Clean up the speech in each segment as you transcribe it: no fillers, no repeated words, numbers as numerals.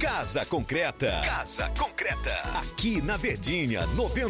Casa Concreta. Casa Concreta. Aqui na Verdinha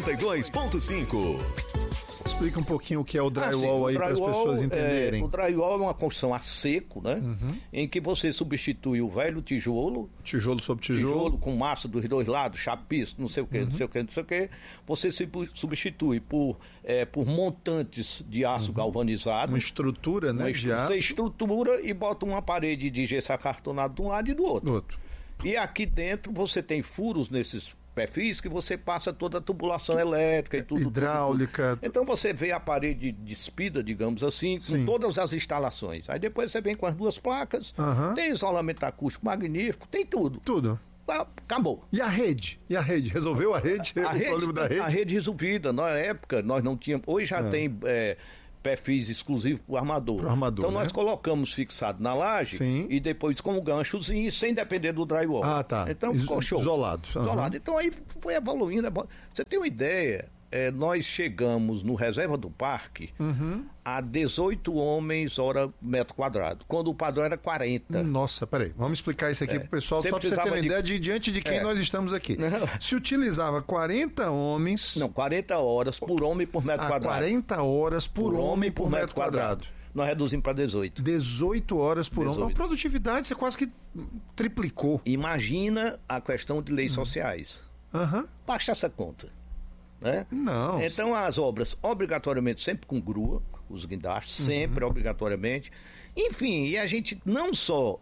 92.5. Explica um pouquinho o que é o drywall aí para as pessoas entenderem. O drywall é uma construção a seco, né? Em que você substitui o velho tijolo. Tijolo sobre tijolo. Com massa dos dois lados, chapiço, não sei o que, não sei o que, não sei o que. Você se substitui por montantes de aço galvanizado. Uma estrutura, né? De aço. Você estrutura e bota uma parede de gesso acartonado de um lado e do outro. E aqui dentro você tem furos nesses perfis que você passa toda a tubulação elétrica e tudo. Hidráulica. Tudo. Então você vê a parede despida, digamos assim, com todas as instalações. Aí depois você vem com as duas placas, tem isolamento acústico magnífico, tem tudo. Tudo. Acabou. E a rede? Resolveu a rede? O problema da rede? A rede resolvida. Na época nós não tínhamos. Hoje já tem perfis exclusivos para o armador. Então nós colocamos fixado na laje e depois com um ganchozinho, sem depender do drywall. Ah, tá. Então ficou show. Isolado. Isolado. Então aí foi evoluindo. Você tem uma ideia? Nós chegamos no Reserva do Parque a 18 homens hora metro quadrado, quando o padrão era 40. Nossa, peraí, vamos explicar isso aqui pro pessoal, só para você ter uma ideia de diante de quem nós estamos aqui. Se utilizava 40 homens... Não, 40 horas por homem por metro quadrado. 40 horas por homem por metro quadrado. Nós reduzimos para 18. 18 horas por homem. A produtividade você quase que triplicou. Imagina a questão de leis sociais. Baixa essa conta. Né? Não. Então as obras obrigatoriamente sempre com grua, os guindastes, sempre obrigatoriamente. Enfim, e a gente não só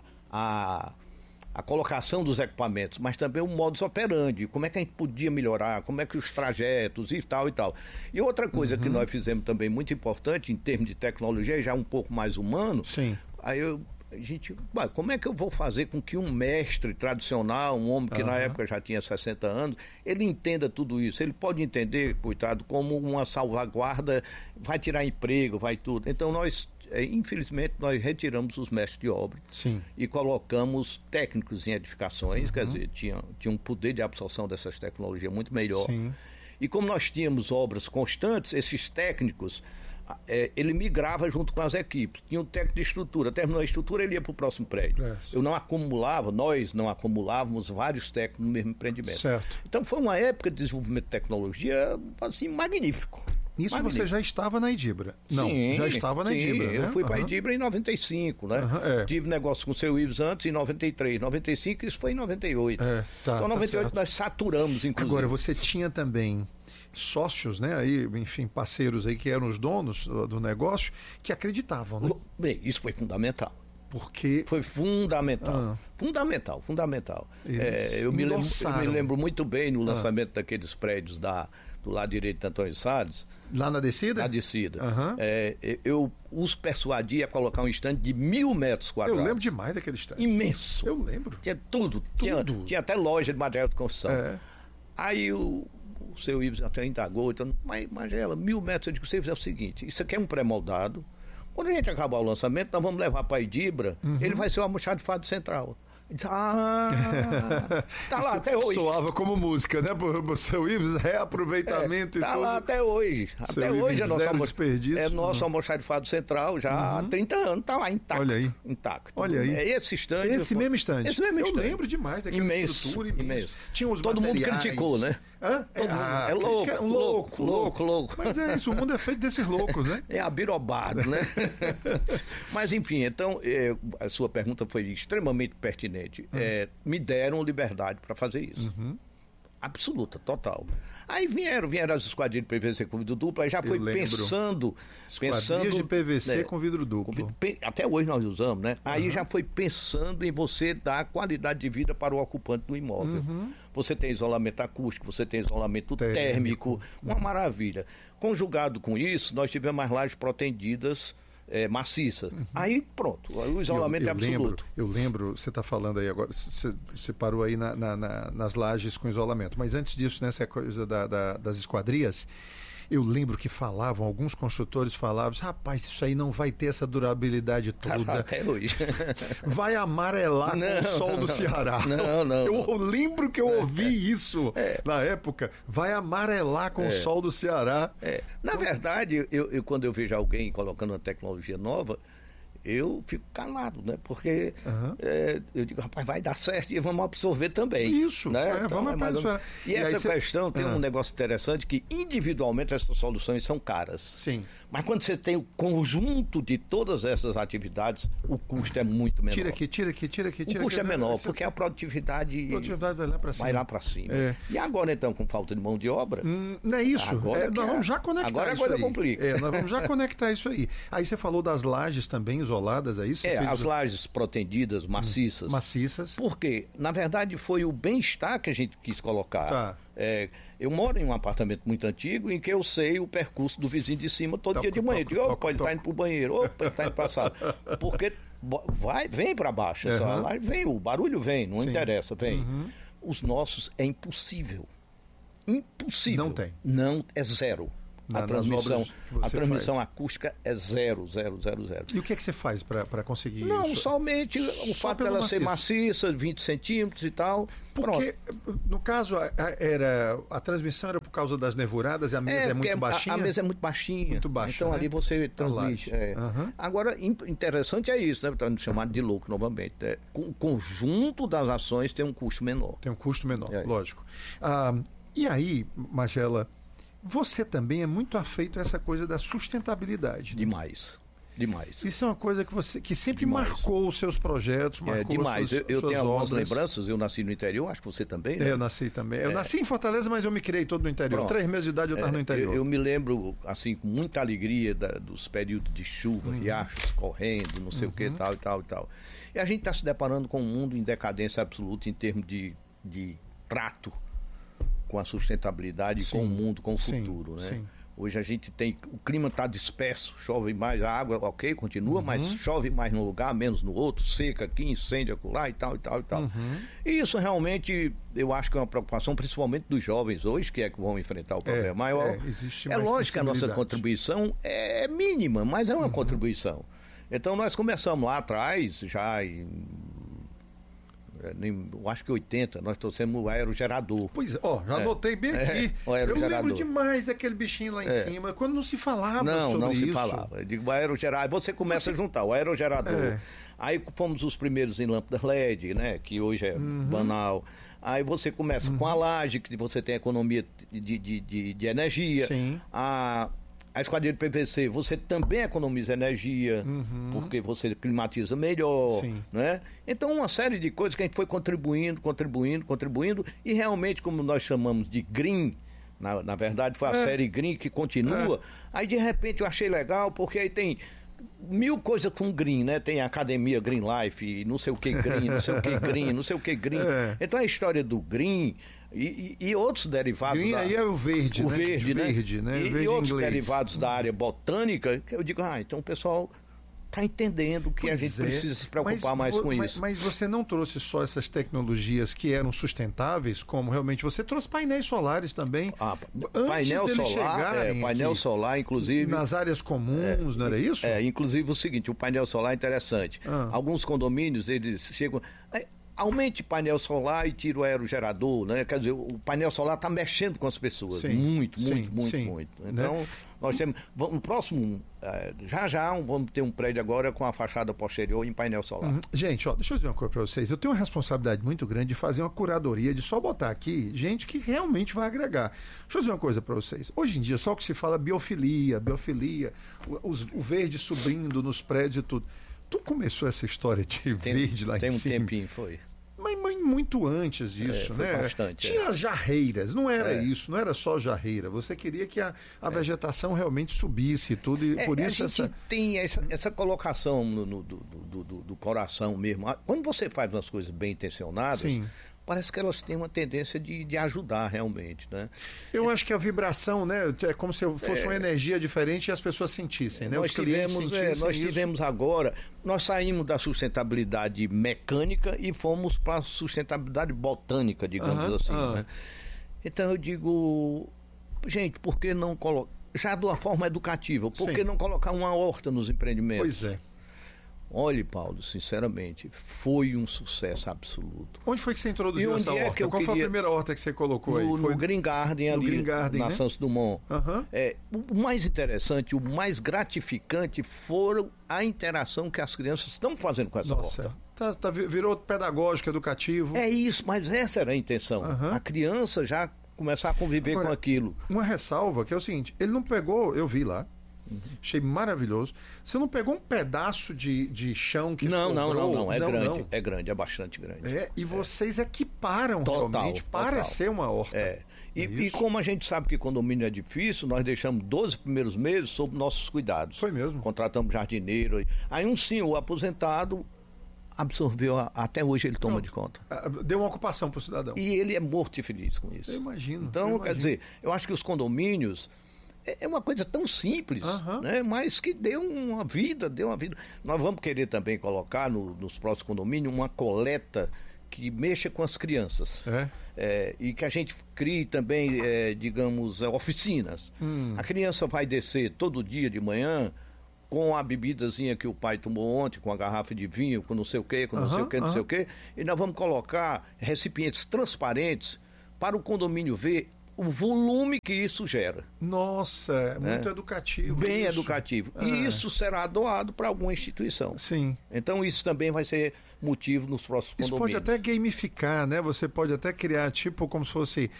a colocação dos equipamentos, mas também o modus operandi, como é que a gente podia melhorar, como é que os trajetos e tal e tal. E outra coisa que nós fizemos também muito importante em termos de tecnologia, já um pouco mais humano, aí como é que eu vou fazer com que um mestre tradicional, um homem que na época já tinha 60 anos, ele entenda tudo isso? Ele pode entender, coitado, como uma salvaguarda, vai tirar emprego, vai tudo. Então nós, infelizmente, nós retiramos os mestres de obra e colocamos técnicos em edificações, quer dizer, tinha um poder de absorção dessas tecnologias muito melhor. E como nós tínhamos obras constantes, esses técnicos... ele migrava junto com as equipes, tinha um técnico de estrutura, terminou a estrutura, ele ia para o próximo prédio. Nós não acumulávamos vários técnicos no mesmo empreendimento. Então foi uma época de desenvolvimento de tecnologia assim, magnífico. Isso você já estava na Idibra? Não, já estava na Idibra, né? Eu fui para a Idibra em 95, né? Tive negócio com o seu Ives antes em 93, 95, isso foi em 98. Então em 98 nós saturamos, inclusive. Agora, você tinha também sócios, né, aí, enfim, parceiros aí que eram os donos do negócio, que acreditavam, né? Bem, isso foi fundamental. Porque... Foi fundamental. Fundamental. Eu me lembro muito bem no lançamento daqueles prédios do lado direito de Antônio Salles. Lá na descida? Na descida. Eu os persuadi a colocar um estande de 1.000 metros quadrados. Eu lembro demais daquele estande. Imenso. Eu lembro. Tinha tudo. Tinha até loja de material de construção. Aí o seu Ives até indagou, então, mas Magela, 1.000 metros, eu digo, você fizer o seguinte, isso aqui é um pré-moldado, quando a gente acabar o lançamento, nós vamos levar para a Idibra, ele vai ser o almoxarifado central. Tá lá até hoje. Soava como música, né? Pro seu Ives, reaproveitamento e tudo. Tá lá até hoje. Até hoje é nosso almoxarifado central, já há 30 anos, tá lá intacto. Olha aí. Intacto. Olha aí. Esse estande. Esse mesmo estande. Eu lembro demais daquela estrutura imensa. Tinha os todo mundo criticou, né? É louco. Mas é isso, o mundo é feito desses loucos, né? É abirobado, né? Mas enfim, então, a sua pergunta foi extremamente pertinente. Me deram liberdade para fazer isso. Absoluta, total. Aí vieram as esquadrilhas de PVC com vidro duplo, aí já foi pensando... Esquadrilhas de PVC com vidro duplo. Até hoje nós usamos, né? Aí já foi pensando em você dar qualidade de vida para o ocupante do imóvel. Você tem isolamento acústico, você tem isolamento térmico, uma maravilha. Conjugado com isso, nós tivemos as lajes protendidas, maciça. Aí pronto, o isolamento é absoluto. Eu lembro, você está falando aí agora, você parou aí nas lajes com isolamento, mas antes disso, nessa coisa das esquadrias, eu lembro que alguns construtores falavam, rapaz, isso aí não vai ter essa durabilidade toda. Até hoje. Vai amarelar com o sol do Ceará. Não. Eu lembro que eu ouvi isso na época. Vai amarelar com o sol do Ceará. Na verdade, eu quando eu vejo alguém colocando uma tecnologia nova, eu fico calado, né? Porque eu digo, rapaz, vai dar certo e vamos absorver também. Isso, né? Então, vamos apenas... E essa questão tem um negócio interessante que individualmente essas soluções são caras. Sim. Mas quando você tem o conjunto de todas essas atividades, o custo é muito menor. Tira aqui. O custo é menor, porque a produtividade vai lá para cima. E agora, então, com falta de mão de obra... não é isso. Nós vamos já conectar agora isso a coisa aí. complica. Nós vamos já conectar isso aí. Aí você falou das lajes também isoladas, é isso? As lajes protendidas, maciças. Maciças. Porque, na verdade, foi o bem-estar que a gente quis colocar. Tá. Eu moro em um apartamento muito antigo em que eu sei o percurso do vizinho de cima todo dia de manhã. Eu digo, opa, ele está indo para o banheiro, opa, ele está indo para a sala. Porque vem para baixo, o barulho vem, não interessa, vem. Os nossos é impossível. Impossível. Não tem. Não, é zero. A transmissão acústica é zero. E o que é que você faz para conseguir isso? Não, isso? somente o fato dela ser maciça, 20 centímetros e tal. Porque, no caso, a transmissão era por causa das nevuradas e a mesa é muito baixinha? A mesa é muito baixinha. Muito baixa, então ali você transmite. Agora, interessante é isso, né? Estamos chamando de lucro novamente. O conjunto das ações tem um custo menor. Tem um custo menor, lógico. E aí, Magela, você também é muito afeito a essa coisa da sustentabilidade. Demais. Isso é uma coisa que sempre marcou os seus projetos, marcou demais. Eu tenho algumas lembranças, eu nasci no interior, acho que você também, né? Eu nasci também. Eu nasci em Fortaleza, mas eu me criei todo no interior. 3 meses de idade eu estava no interior. Eu me lembro, assim, com muita alegria dos períodos de chuva, riachos correndo, não sei o que, tal. E a gente está se deparando com um mundo em decadência absoluta em termos de trato com a sustentabilidade, com o mundo, com o futuro, né? Sim. Hoje a gente tem, o clima está disperso, chove mais, a água, ok, continua, mas chove mais num lugar, menos no outro, seca aqui, incêndio acolá e tal. E isso realmente, eu acho que é uma preocupação, principalmente dos jovens hoje, que vão enfrentar o problema maior. Existe mais lógico que a nossa contribuição é mínima, mas é uma contribuição. Então nós começamos lá atrás, já eu acho que 80, nós trouxemos o aerogerador. Pois é, já anotei bem aqui. Eu lembro demais daquele bichinho lá em cima, quando não se falava sobre isso. Não se falava. Eu digo, o aerogerador, você começa a juntar o aerogerador. Aí fomos os primeiros em lâmpadas LED, né, que hoje é banal. Aí você começa com a laje, que você tem economia de energia. Sim. A esquadrilha de PVC, você também economiza energia, porque você climatiza melhor, né? Então, uma série de coisas que a gente foi contribuindo, e realmente, como nós chamamos de green, na verdade foi a série green que continua, aí de repente eu achei legal, porque aí tem 1000 coisas com green, né? Tem a academia Green Life, não sei o que green, não sei o que green, não sei o que green. Então, a história do green... E outros derivados... Green aí é o verde, né? Verde, né? E outros derivados da área botânica, que eu digo, então o pessoal está entendendo que a gente precisa se preocupar mais com isso. Mas você não trouxe só essas tecnologias que eram sustentáveis, como realmente você trouxe painéis solares também. Painel solar, inclusive... Nas áreas comuns, não era isso? Inclusive o seguinte, o painel solar é interessante. Alguns condomínios, eles chegam... Aumente painel solar e tira o aerogerador, né? Quer dizer, o painel solar está mexendo com as pessoas. Muito. Então, nós temos... No próximo, já vamos ter um prédio agora com a fachada posterior em painel solar. Gente, deixa eu dizer uma coisa para vocês. Eu tenho uma responsabilidade muito grande de fazer uma curadoria, de só botar aqui gente que realmente vai agregar. Deixa eu dizer uma coisa para vocês. Hoje em dia, só que se fala biofilia, o verde subindo nos prédios e tudo. Tu começou essa história de verde lá em cima? Tem um tempinho, foi. Mas muito antes disso, foi né? Bastante, Tinha jarreiras, não era isso, não era só jarreira. Você queria que a vegetação realmente subisse e tudo, e por isso a gente tem essa colocação do coração mesmo. Quando você faz umas coisas bem intencionadas, parece que elas têm uma tendência de ajudar realmente, né? Eu acho que a vibração, né? É como se fosse uma energia diferente e as pessoas sentissem, né? Nós tivemos agora, nós saímos da sustentabilidade mecânica e fomos para a sustentabilidade botânica, digamos assim, né? Então eu digo, gente, por que não colocar, já de uma forma educativa, por que não colocar uma horta nos empreendimentos? Pois é. Olhe, Paulo, sinceramente, foi um sucesso absoluto. Onde foi que você introduziu essa horta? Qual foi a primeira horta que você colocou aí? No Green Garden, ali, Green Garden, na né? Santos Dumont. O mais interessante, o mais gratificante foram a interação que as crianças estão fazendo com essa horta. Virou pedagógico, educativo. É isso, mas essa era a intenção. A criança já começar a conviver com aquilo. Uma ressalva que é o seguinte, ele não pegou, eu vi lá, achei maravilhoso. Você não pegou um pedaço de chão que sobrou? Não. Não. É grande, é bastante grande. E vocês equiparam realmente para ser uma horta. E como a gente sabe que condomínio é difícil, nós deixamos 12 primeiros meses sob nossos cuidados. Foi mesmo? Contratamos jardineiro. Aí um senhor aposentado absorveu, até hoje ele toma de conta. Deu uma ocupação para o cidadão. E ele é morto e feliz com isso. Eu imagino. Então, quer dizer, eu acho que os condomínios é uma coisa tão simples, né? Mas que deu uma vida. Nós vamos querer também colocar nos próximos condomínios uma coleta que mexa com as crianças. E que a gente crie também, digamos, oficinas. A criança vai descer todo dia de manhã com a bebidazinha que o pai tomou ontem, com a garrafa de vinho, com não sei o quê, não sei o quê. E nós vamos colocar recipientes transparentes para o condomínio ver o volume que isso gera. Nossa, é muito educativo. Bem educativo. E isso será doado para alguma instituição. Sim. Então isso também vai ser motivo nos próximos condomínios. Isso pode até gamificar, né? Você pode até criar, tipo, como se fosse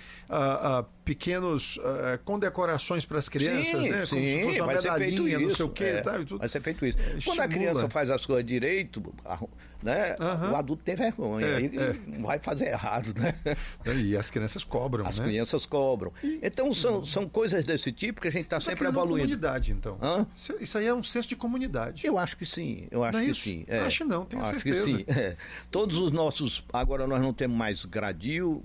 pequenos condecorações para as crianças, né? Como se fosse uma medalhinha, não sei o quê. Vai ser feito isso. Quando a criança faz as coisas direito, né? O adulto tem vergonha, aí não vai fazer errado, né? E as crianças cobram, As crianças cobram. Então são coisas desse tipo que a gente está sempre evoluindo. Comunidade, então. Isso aí é um senso de comunidade. Eu acho que sim, sim. Acho não, tenho certeza. Que sim. Todos os nossos, agora nós não temos mais gradil,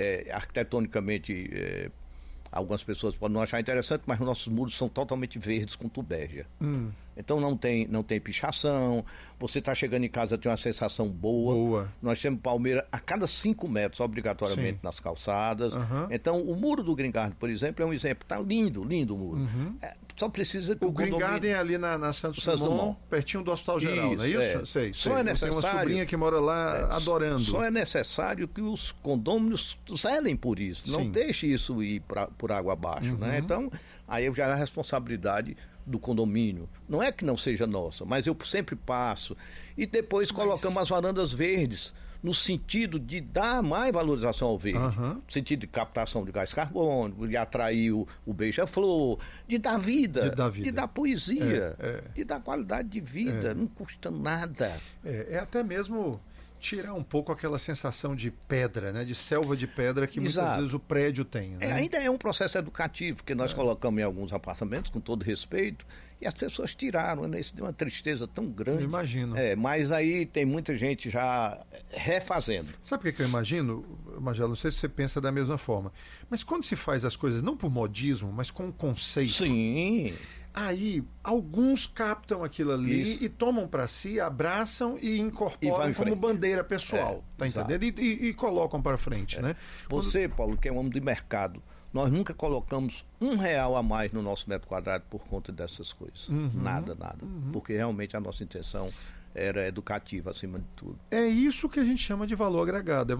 arquitetonicamente algumas pessoas podem não achar interessante, mas os nossos muros são totalmente verdes com tubérgia. Então não tem pichação, você está chegando em casa tem uma sensação boa. Nós temos palmeira a cada 5 metros, obrigatoriamente, nas calçadas. Então o muro do Green Garden, por exemplo, é um exemplo. Está lindo o muro. Só precisa que o Green Garden é ali na Santos Dumont, pertinho do Hospital Geral, não é isso? Sei. Só é necessário, tem uma sobrinha que mora lá adorando. Só é necessário que os condôminos zelem por isso. Não deixe isso ir por água abaixo, né? Então, aí já é a responsabilidade do condomínio. Não é que não seja nossa, mas eu sempre passo. E depois colocamos as varandas verdes, no sentido de dar mais valorização ao verde, no sentido de captação de gás carbônico, de atrair o beija-flor, de dar vida, de dar poesia, de dar qualidade de vida, não custa nada. É até mesmo tirar um pouco aquela sensação de pedra, né? De selva de pedra que muitas vezes o prédio tem. Né? Ainda é um processo educativo, que nós colocamos em alguns apartamentos, com todo respeito, e as pessoas tiraram, né? Isso deu uma tristeza tão grande. Eu imagino. Mas aí tem muita gente já refazendo. Sabe o que eu imagino, Magela? Não sei se você pensa da mesma forma, mas quando se faz as coisas não por modismo, mas com conceito... Sim. Aí, alguns captam aquilo ali e tomam para si, abraçam e incorporam como bandeira pessoal, tá entendendo? E colocam para frente, né? Você, Paulo, que é um homem de mercado, nós nunca colocamos R$1 a mais no nosso metro quadrado por conta dessas coisas. Nada. Porque realmente a nossa intenção era educativa acima de tudo. É isso que a gente chama de valor agregado. É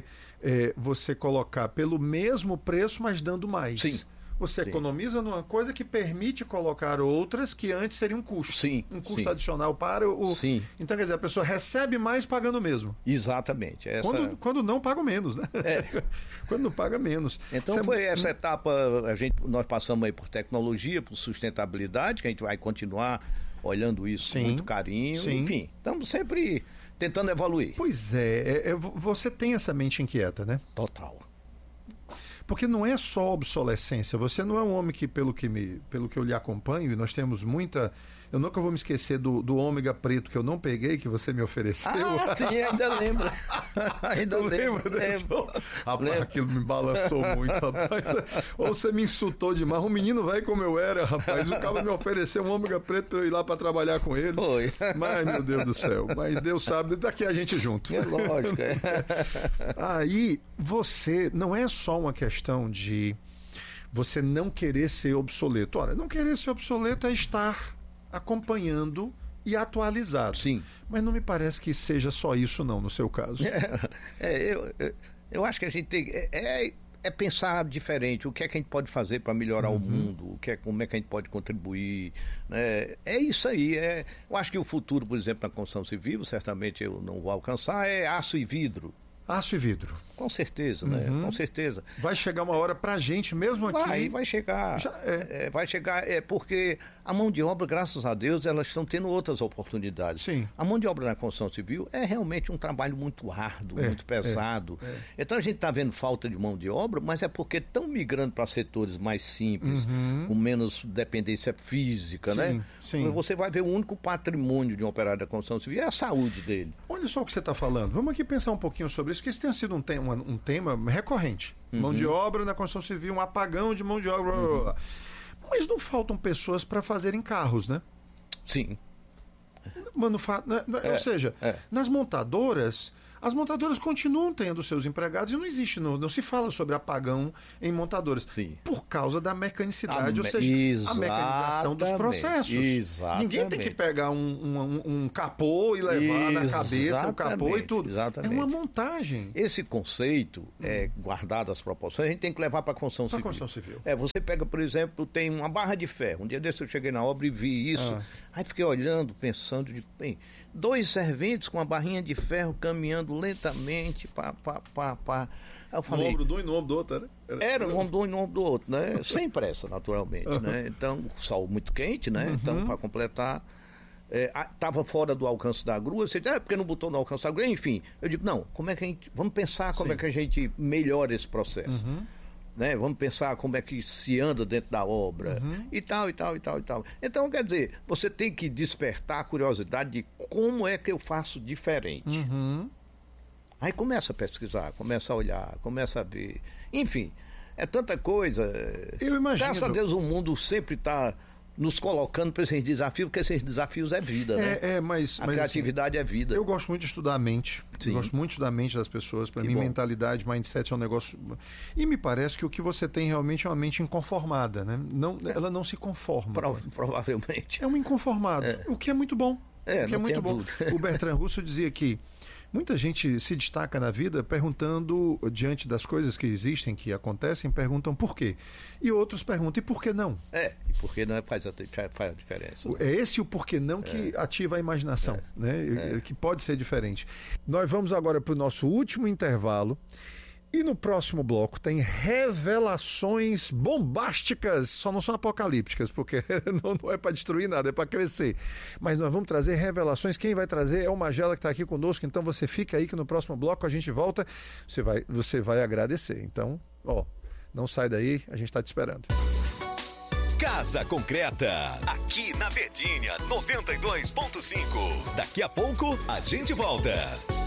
você colocar pelo mesmo preço, mas dando mais. Sim. Você economiza numa coisa que permite colocar outras que antes seriam um custo. Um custo adicional para o... Então, quer dizer, a pessoa recebe mais pagando mesmo. Exatamente. Quando não, paga menos, né? Quando não paga menos. Então foi essa etapa, nós passamos aí por tecnologia, por sustentabilidade, que a gente vai continuar olhando isso com muito carinho. Enfim, estamos sempre tentando evoluir. Pois você tem essa mente inquieta, né? Total. Porque não é só obsolescência. Você não é um homem que, pelo que eu lhe acompanho, e nós temos muita... Eu nunca vou me esquecer do ômega preto que eu não peguei, que você me ofereceu. Sim, ainda lembro. Lembro. Rapaz, aquilo me balançou muito, rapaz. Ou você me insultou demais. Um menino velho como eu era, rapaz. O cara me ofereceu um ômega preto para eu ir lá para trabalhar com ele. Foi. Mas, meu Deus do céu. Mas Deus sabe, daqui a gente junto. É lógico. Aí, você... Não é só uma questão de você não querer ser obsoleto. Ora, não querer ser obsoleto é estar acompanhando e atualizado. Sim. Mas não me parece que seja só isso, não, no seu caso. Eu acho que a gente tem... É pensar diferente, o que é que a gente pode fazer para melhorar o mundo, como é que a gente pode contribuir, né? É isso aí. Eu acho que o futuro, por exemplo, na construção civil, certamente eu não vou alcançar, é aço e vidro. Aço e vidro. Com certeza, né? Com certeza. Vai chegar uma hora pra gente, mesmo aqui... Vai chegar. Vai chegar, porque a mão de obra, graças a Deus, elas estão tendo outras oportunidades. Sim. A mão de obra na construção civil é realmente um trabalho muito árduo, muito pesado. Então a gente está vendo falta de mão de obra, mas é porque estão migrando para setores mais simples, com menos dependência física, né? Sim. Você vai ver o único patrimônio de um operário da construção civil é a saúde dele. Olha só o que você está falando. Vamos aqui pensar um pouquinho sobre isso, que isso tem sido um tema recorrente. Mão de obra na construção civil, um apagão de mão de obra. Mas não faltam pessoas para fazerem carros, né? Sim. Ou seja, nas montadoras, as montadoras continuam tendo seus empregados e não existe, não se fala sobre apagão em montadoras. Sim. Por causa da mecanicidade, ou seja, a mecanização dos processos. Exatamente. Ninguém tem que pegar um capô e levar na cabeça o capô e tudo. Exatamente. É uma montagem. Esse conceito, guardado as proporções, a gente tem que levar para a construção civil. Construção civil. Você pega, por exemplo, tem uma barra de ferro. Um dia desse eu cheguei na obra e vi isso. Aí fiquei olhando, pensando, bem, 2 serventes com a barrinha de ferro caminhando lentamente, Eu falei, no ombro de um e no ombro do outro, era um ombro de um e no ombro do outro, né? Sem pressa, naturalmente, né? Então, sol muito quente, né? Então, para completar, estava fora do alcance da grua. Você diz, porque não botou no alcance da grua? Enfim, eu digo, não, como é que a gente... Vamos pensar como é que a gente melhora esse processo. Né? Vamos pensar como é que se anda dentro da obra e tal. Então, quer dizer, você tem que despertar a curiosidade de como é que eu faço diferente. Aí começa a pesquisar, começa a olhar, começa a ver. Enfim, é tanta coisa. Eu imagino. Graças a Deus o mundo sempre está nos colocando para esses desafios, porque esses desafios é vida, né? Mas criatividade assim, é vida. Eu gosto muito de estudar a mente. Sim. Eu gosto muito de estudar a mente das pessoas. Para mim, bom. mentalidade, mindset é um negócio... E me parece que o que você tem realmente é uma mente inconformada, né? Ela não se conforma. Provavelmente. É um inconformado, o que é muito bom. O Bertrand Russell dizia que muita gente se destaca na vida perguntando, diante das coisas que existem, que acontecem, perguntam por quê. E outros perguntam, e por que não? E por que não faz a diferença. É esse o porquê não que ativa a imaginação, né? Que pode ser diferente. Nós vamos agora para o nosso último intervalo. E no próximo bloco tem revelações bombásticas, só não são apocalípticas, porque não é para destruir nada, é para crescer. Mas nós vamos trazer revelações, quem vai trazer é o Magela que está aqui conosco, então você fica aí que no próximo bloco a gente volta, você vai agradecer. Então, não sai daí, a gente está te esperando. Casa Concreta, aqui na Verdinha 92.5. Daqui a pouco a gente volta.